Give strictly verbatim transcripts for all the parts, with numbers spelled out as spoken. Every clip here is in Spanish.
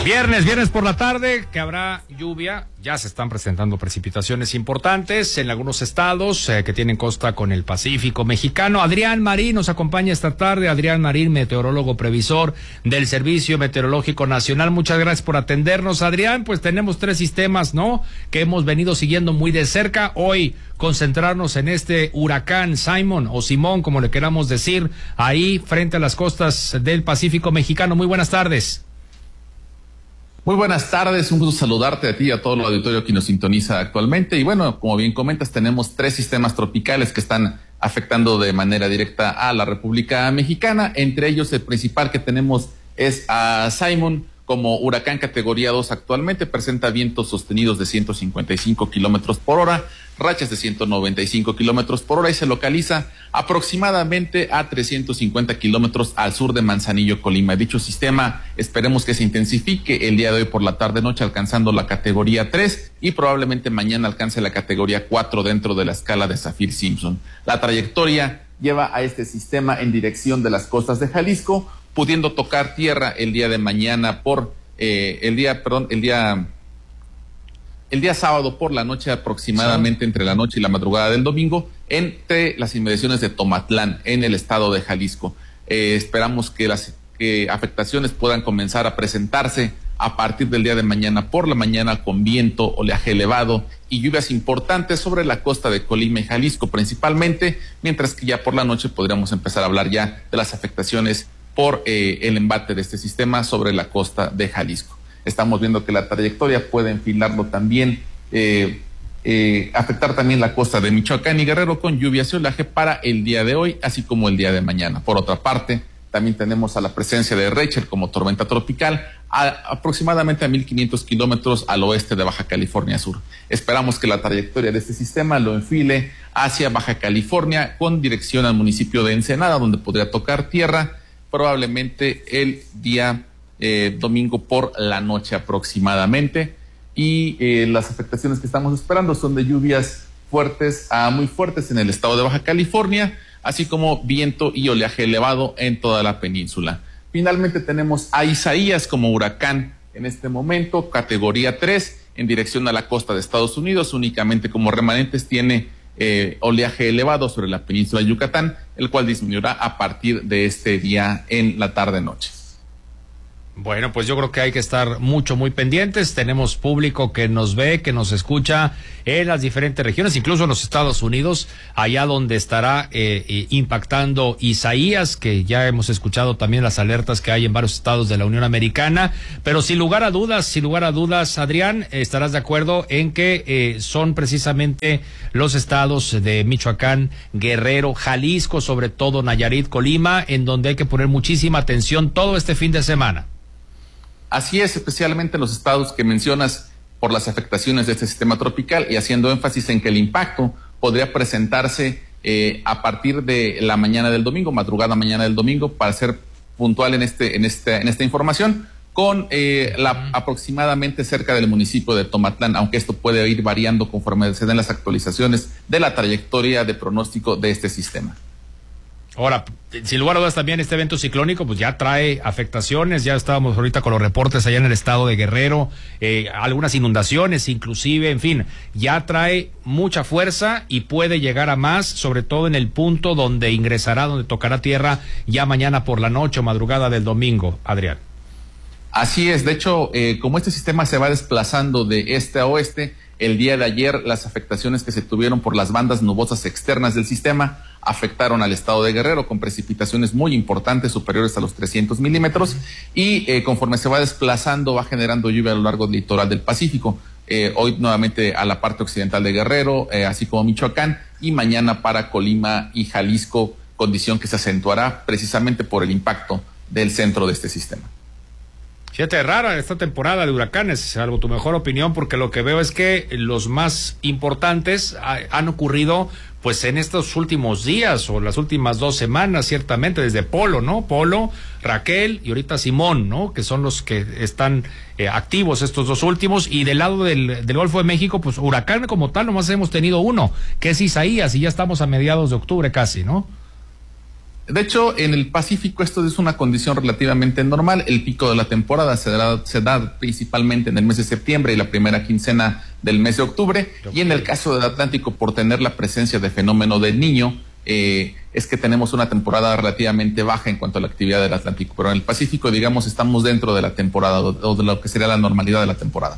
Viernes, viernes por la tarde, que habrá lluvia. Ya se están presentando precipitaciones importantes en algunos estados eh, que tienen costa con el Pacífico mexicano. Adrián Marín nos acompaña esta tarde. Adrián Marín, meteorólogo previsor del Servicio Meteorológico Nacional. Muchas gracias por atendernos, Adrián. Pues tenemos tres sistemas, ¿no?, que hemos venido siguiendo muy de cerca. Hoy concentrarnos en este huracán Simon o Simón, como le queramos decir, ahí frente a las costas del Pacífico mexicano. Muy buenas tardes. Muy buenas tardes, un gusto saludarte a ti y a todo el auditorio que nos sintoniza actualmente. Y bueno, como bien comentas, tenemos tres sistemas tropicales que están afectando de manera directa a la República Mexicana. Entre ellos, el principal que tenemos es a Simon, como huracán categoría dos actualmente. Presenta vientos sostenidos de ciento cincuenta y cinco kilómetros por hora, rachas de ciento noventa y cinco kilómetros por hora, y se localiza aproximadamente a trescientos cincuenta kilómetros al sur de Manzanillo, Colima. Dicho sistema esperemos que se intensifique el día de hoy por la tarde-noche, alcanzando la categoría tres, y probablemente mañana alcance la categoría cuatro dentro de la escala de Saffir-Simpson. La trayectoria lleva a este sistema en dirección de las costas de Jalisco, pudiendo tocar tierra el día de mañana por eh, el día, perdón, el día el día sábado por la noche, aproximadamente sí, entre la noche y la madrugada del domingo, entre las inmediaciones de Tomatlán, en el estado de Jalisco. Eh, esperamos que las que afectaciones puedan comenzar a presentarse a partir del día de mañana por la mañana, con viento, oleaje elevado y lluvias importantes sobre la costa de Colima y Jalisco principalmente, mientras que ya por la noche podríamos empezar a hablar ya de las afectaciones por eh, el embate de este sistema sobre la costa de Jalisco. Estamos viendo que la trayectoria puede enfilarlo también, eh, eh, afectar también la costa de Michoacán y Guerrero, con lluvias y oleaje para el día de hoy, así como el día de mañana. Por otra parte, también tenemos a la presencia de Rachel como tormenta tropical a aproximadamente a mil quinientos kilómetros al oeste de Baja California Sur. Esperamos que la trayectoria de este sistema lo enfile hacia Baja California con dirección al municipio de Ensenada, donde podría tocar tierra probablemente el día eh, domingo por la noche aproximadamente. Y eh, las afectaciones que estamos esperando son de lluvias fuertes a muy fuertes en el estado de Baja California, así como viento y oleaje elevado en toda la península. Finalmente tenemos a Isaías como huracán en este momento, categoría tres, en dirección a la costa de Estados Unidos. Únicamente como remanentes tiene Eh, oleaje elevado sobre la península de Yucatán, el cual disminuirá a partir de este día en la tarde-noche. Bueno, pues yo creo que hay que estar mucho, muy pendientes. Tenemos público que nos ve, que nos escucha en las diferentes regiones, incluso en los Estados Unidos, allá donde estará eh, eh, impactando Isaías, que ya hemos escuchado también las alertas que hay en varios estados de la Unión Americana. Pero sin lugar a dudas, sin lugar a dudas, Adrián, estarás de acuerdo en que eh, son precisamente los estados de Michoacán, Guerrero, Jalisco, sobre todo Nayarit, Colima, en donde hay que poner muchísima atención todo este fin de semana. Así es, especialmente en los estados que mencionas por las afectaciones de este sistema tropical, y haciendo énfasis en que el impacto podría presentarse eh, a partir de la mañana del domingo, madrugada mañana del domingo, para ser puntual en este en este en esta información, con eh, la aproximadamente cerca del municipio de Tomatlán, aunque esto puede ir variando conforme se den las actualizaciones de la trayectoria de pronóstico de este sistema. Ahora, sin lugar a dudas también este evento ciclónico pues ya trae afectaciones. Ya estábamos ahorita con los reportes allá en el estado de Guerrero, eh, algunas inundaciones inclusive, en fin, ya trae mucha fuerza y puede llegar a más, sobre todo en el punto donde ingresará, donde tocará tierra ya mañana por la noche o madrugada del domingo, Adrián. Así es, de hecho, eh, como este sistema se va desplazando de este a oeste, el día de ayer las afectaciones que se tuvieron por las bandas nubosas externas del sistema afectaron al estado de Guerrero con precipitaciones muy importantes, superiores a los trescientos milímetros, y eh, conforme se va desplazando va generando lluvia a lo largo del litoral del Pacífico. Eh, hoy nuevamente a la parte occidental de Guerrero, eh, así como Michoacán, y mañana para Colima y Jalisco, condición que se acentuará precisamente por el impacto del centro de este sistema. Fíjate, rara esta temporada de huracanes, salvo tu mejor opinión, porque lo que veo es que los más importantes ha, han ocurrido pues en estos últimos días o las últimas dos semanas, ciertamente, desde Polo, ¿no? Polo, Raquel y ahorita Simón, ¿no? Que son los que están eh, activos estos dos últimos. Y del lado del, del Golfo de México, pues huracán como tal, nomás hemos tenido uno, que es Isaías, y ya estamos a mediados de octubre casi, ¿no? De hecho, en el Pacífico esto es una condición relativamente normal. El pico de la temporada se da, se da principalmente en el mes de septiembre y la primera quincena del mes de octubre. Okay. Y en el caso del Atlántico, por tener la presencia de fenómeno del Niño, eh, es que tenemos una temporada relativamente baja en cuanto a la actividad del Atlántico. Pero en el Pacífico, digamos, estamos dentro de la temporada o de lo que sería la normalidad de la temporada.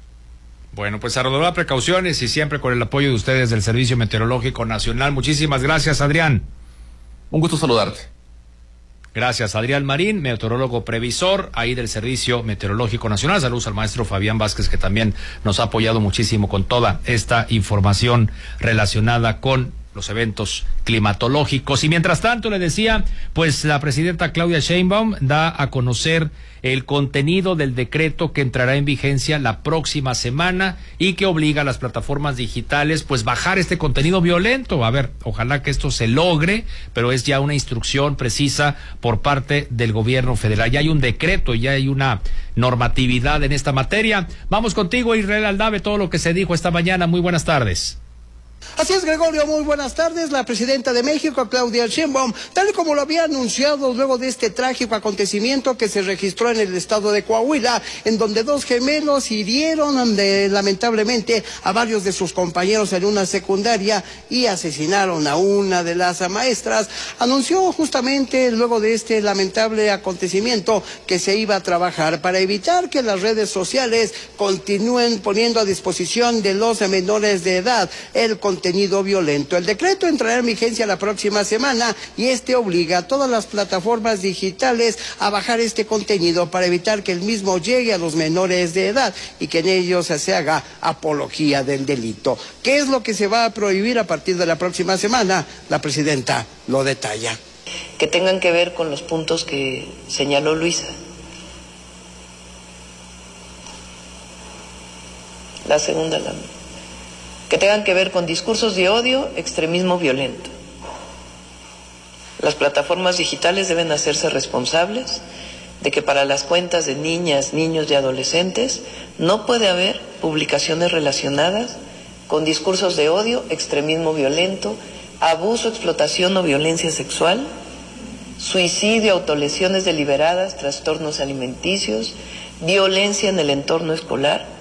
Bueno, pues a redoblar precauciones y siempre con el apoyo de ustedes del Servicio Meteorológico Nacional. Muchísimas gracias, Adrián. Un gusto saludarte. Gracias, Adrián Marín, meteorólogo previsor ahí del Servicio Meteorológico Nacional. Saludos al maestro Fabián Vázquez, que también nos ha apoyado muchísimo con toda esta información relacionada con los eventos climatológicos. Y mientras tanto, le decía, pues la presidenta Claudia Sheinbaum da a conocer el contenido del decreto que entrará en vigencia la próxima semana y que obliga a las plataformas digitales pues bajar este contenido violento. A ver, ojalá que esto se logre, pero es ya una instrucción precisa por parte del gobierno federal. Ya hay un decreto, ya hay una normatividad en esta materia. Vamos contigo, Israel Aldave, todo lo que se dijo esta mañana. Muy buenas tardes. Así es, Gregorio, muy buenas tardes. La presidenta de México, Claudia Sheinbaum, tal y como lo había anunciado luego de este trágico acontecimiento que se registró en el estado de Coahuila, en donde dos gemelos hirieron de, lamentablemente a varios de sus compañeros en una secundaria y asesinaron a una de las maestras, anunció justamente luego de este lamentable acontecimiento que se iba a trabajar para evitar que las redes sociales continúen poniendo a disposición de los menores de edad el contenido violento. El decreto entrará en vigencia la próxima semana y este obliga a todas las plataformas digitales a bajar este contenido para evitar que el mismo llegue a los menores de edad y que en ellos se haga apología del delito. ¿Qué es lo que se va a prohibir a partir de la próxima semana? La presidenta lo detalla. Que tengan que ver con los puntos que señaló Luisa. La segunda lámina. Que tengan que ver con discursos de odio, extremismo violento. Las plataformas digitales deben hacerse responsables de que para las cuentas de niñas, niños y adolescentes no puede haber publicaciones relacionadas con discursos de odio, extremismo violento, abuso, explotación o violencia sexual, suicidio, autolesiones deliberadas, trastornos alimenticios, violencia en el entorno escolar,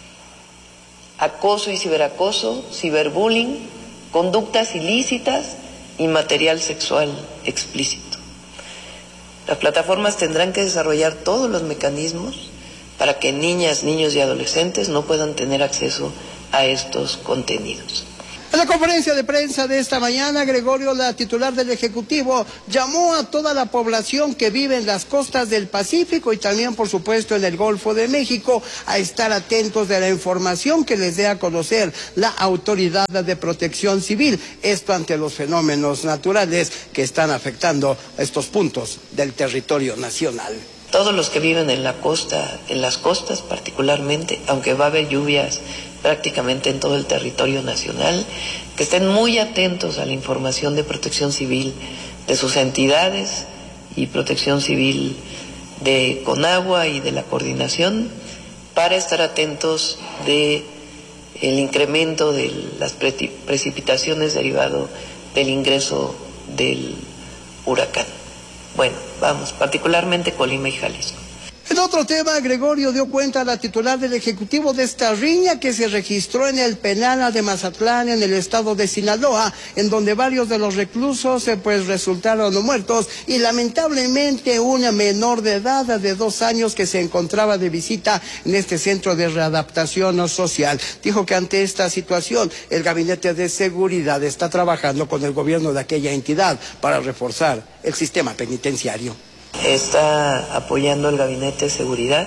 acoso y ciberacoso, ciberbullying, conductas ilícitas y material sexual explícito. Las plataformas tendrán que desarrollar todos los mecanismos para que niñas, niños y adolescentes no puedan tener acceso a estos contenidos. En la conferencia de prensa de esta mañana, Gregorio, la titular del Ejecutivo, llamó a toda la población que vive en las costas del Pacífico y también, por supuesto, en el Golfo de México, a estar atentos de la información que les dé a conocer la Autoridad de Protección Civil. Esto ante los fenómenos naturales que están afectando estos puntos del territorio nacional. Todos los que viven en la costa, en las costas particularmente, aunque va a haber lluvias prácticamente en todo el territorio nacional, que estén muy atentos a la información de Protección Civil de sus entidades y Protección Civil de Conagua y de la coordinación para estar atentos de el incremento de las pre- precipitaciones derivado del ingreso del huracán. Bueno, vamos, particularmente Colima y Jalisco. En otro tema, Gregorio, dio cuenta a la titular del Ejecutivo de esta riña que se registró en el penal de Mazatlán, en el estado de Sinaloa, en donde varios de los reclusos eh, pues resultaron muertos y lamentablemente una menor de edad de dos años que se encontraba de visita en este centro de readaptación social. Dijo que ante esta situación el Gabinete de Seguridad está trabajando con el gobierno de aquella entidad para reforzar el sistema penitenciario. Está apoyando el Gabinete de Seguridad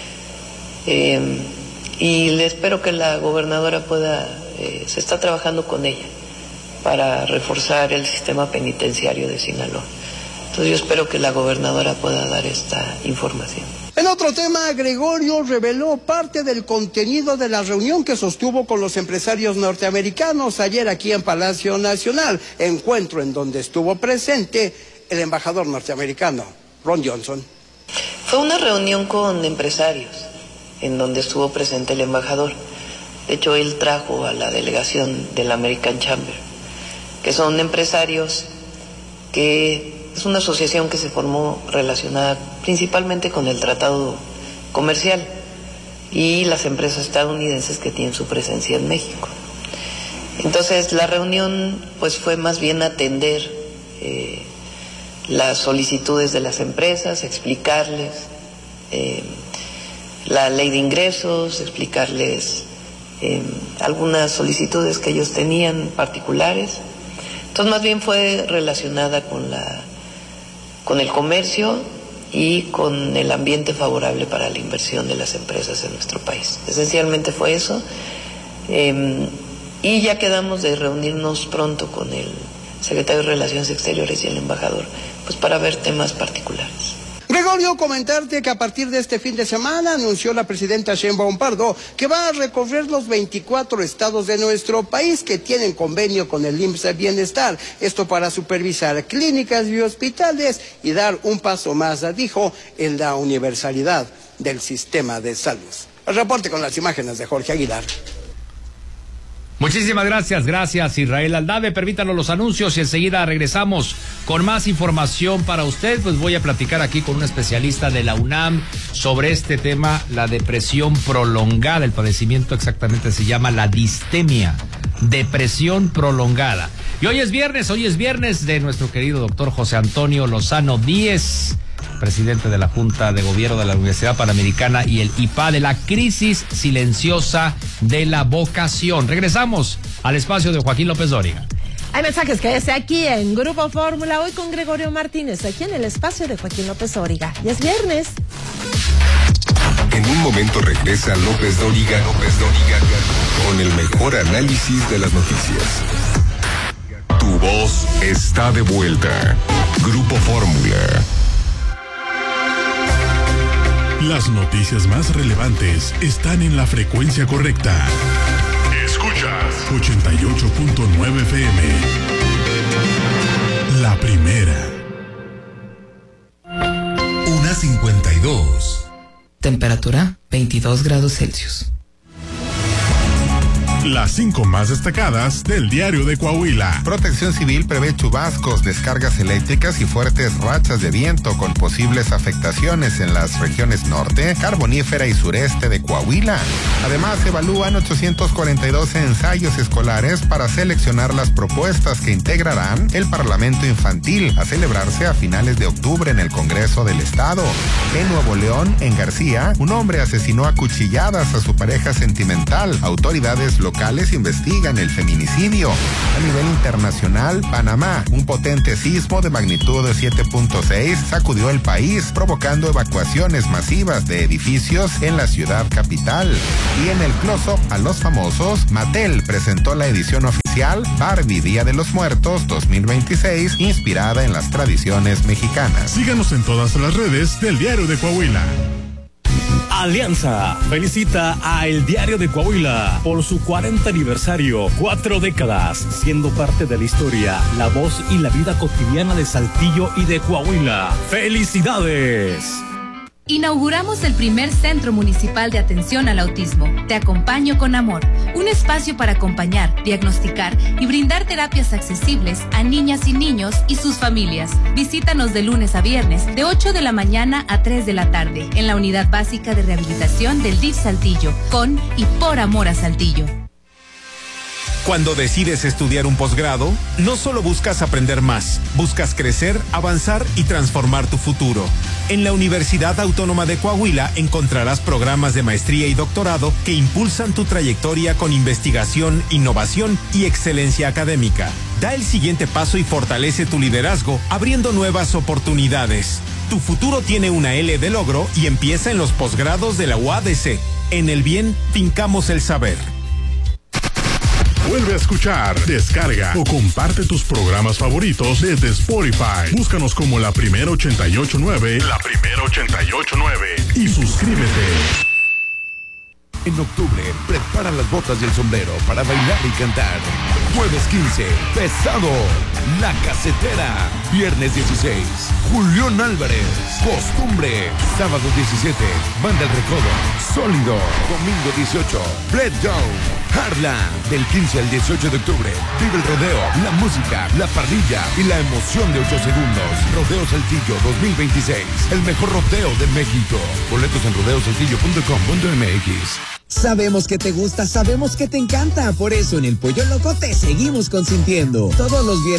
eh, y le espero que la gobernadora pueda, eh, se está trabajando con ella para reforzar el sistema penitenciario de Sinaloa. Entonces yo espero que la gobernadora pueda dar esta información. En otro tema, Gregorio reveló parte del contenido de la reunión que sostuvo con los empresarios norteamericanos ayer aquí en Palacio Nacional, encuentro en donde estuvo presente el embajador norteamericano, Ron Johnson. Fue una reunión con empresarios en donde estuvo presente el embajador. De hecho, él trajo a la delegación del American Chamber, que son empresarios que es una asociación que se formó relacionada principalmente con el tratado comercial y las empresas estadounidenses que tienen su presencia en México. Entonces la reunión pues fue más bien atender eh, las solicitudes de las empresas, explicarles eh, la ley de ingresos, explicarles eh, algunas solicitudes que ellos tenían particulares. Entonces más bien fue relacionada con la con el comercio y con el ambiente favorable para la inversión de las empresas en nuestro país. Esencialmente fue eso. Eh, y ya quedamos de reunirnos pronto con el secretario de Relaciones Exteriores y el embajador, pues para ver temas particulares. Gregorio, comentarte que a partir de este fin de semana anunció la presidenta Sheinbaum Pardo que va a recorrer los veinticuatro estados de nuestro país que tienen convenio con el I M S S Bienestar. Esto para supervisar clínicas y hospitales y dar un paso más, dijo, en la universalidad del sistema de salud. El reporte con las imágenes de Jorge Aguilar. Muchísimas gracias, gracias Israel Aldave. Permítanos los anuncios y enseguida regresamos con más información para usted. Pues voy a platicar aquí con un especialista de la UNAM sobre este tema, la depresión prolongada. El padecimiento exactamente se llama la distemia, depresión prolongada. Y hoy es viernes, hoy es viernes de nuestro querido doctor José Antonio Lozano Díez, presidente de la Junta de Gobierno de la Universidad Panamericana y el I P A, de la crisis silenciosa de la vocación. Regresamos al espacio de Joaquín López Dóriga. Hay mensajes que es aquí en Grupo Fórmula, hoy con Gregorio Martínez, aquí en el espacio de Joaquín López Dóriga. Y es viernes. En un momento regresa López Dóriga, López Dóriga, con el mejor análisis de las noticias. Tu voz está de vuelta. Grupo Fórmula. Las noticias más relevantes están en la frecuencia correcta. Escuchas ochenta y ocho punto nueve F M. La primera. Una cincuenta y dos. Temperatura veintidós grados Celsius. Las cinco más destacadas del Diario de Coahuila. Protección Civil prevé chubascos, descargas eléctricas y fuertes rachas de viento con posibles afectaciones en las regiones norte, carbonífera y sureste de Coahuila. Además, evalúan ochocientos cuarenta y dos ensayos escolares para seleccionar las propuestas que integrarán el Parlamento Infantil a celebrarse a finales de octubre en el Congreso del Estado. En Nuevo León, en García, un hombre asesinó a cuchilladas a su pareja sentimental. Autoridades locales investigan el feminicidio. A nivel internacional, Panamá, un potente sismo de magnitud de siete punto seis sacudió el país, provocando evacuaciones masivas de edificios en la ciudad capital. Y en el close-up a los famosos, Mattel presentó la edición oficial Barbie Día de los Muertos dos mil veintiséis, inspirada en las tradiciones mexicanas. Síganos en todas las redes del Diario de Coahuila. Alianza felicita a El Diario de Coahuila por su cuarenta aniversario, cuatro décadas, siendo parte de la historia, la voz y la vida cotidiana de Saltillo y de Coahuila. ¡Felicidades! Inauguramos el primer Centro Municipal de Atención al Autismo. Te acompaño con amor. Un espacio para acompañar, diagnosticar y brindar terapias accesibles a niñas y niños y sus familias. Visítanos de lunes a viernes, de ocho de la mañana a tres de la tarde, en la Unidad Básica de Rehabilitación del D I F Saltillo, con y por amor a Saltillo. Cuando decides estudiar un posgrado, no solo buscas aprender más, buscas crecer, avanzar y transformar tu futuro. En la Universidad Autónoma de Coahuila encontrarás programas de maestría y doctorado que impulsan tu trayectoria con investigación, innovación y excelencia académica. Da el siguiente paso y fortalece tu liderazgo, abriendo nuevas oportunidades. Tu futuro tiene una L de logro y empieza en los posgrados de la U A D C. En el bien, fincamos el saber. Vuelve a escuchar, descarga o comparte tus programas favoritos desde Spotify. Búscanos como La Primera ochenta y ocho nueve, La Primera ochenta y ocho nueve y suscríbete. En octubre, prepara las botas y el sombrero para bailar y cantar. Jueves quince, Pesado, La Casetera. Viernes dieciséis, Julián Álvarez, Costumbre. Sábado diecisiete, Banda El Recodo, Sólido. Domingo dieciocho, Fred Down, Harla. Del quince al dieciocho de octubre, vive el rodeo, la música, la parrilla y la emoción de ocho segundos. Rodeo Saltillo dos mil veintiséis, el mejor rodeo de México. Boletos en rodeo saltillo punto com punto m x. Sabemos que te gusta, sabemos que te encanta, por eso en el Pollo Loco te seguimos consintiendo. Todos los viernes